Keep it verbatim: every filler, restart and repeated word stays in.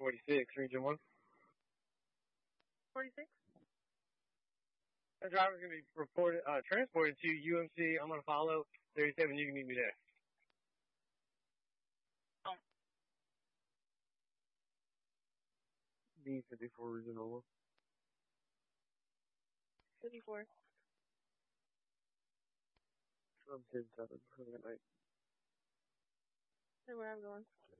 forty-six, Region one. forty-six? The driver's going to be reported, uh, transported to U M C. I'm going to follow thirty-seven. You can meet me there. Oh. D fifty-four, Regional one. fifty-four. I'm ten seven. Good night. Say where I'm going.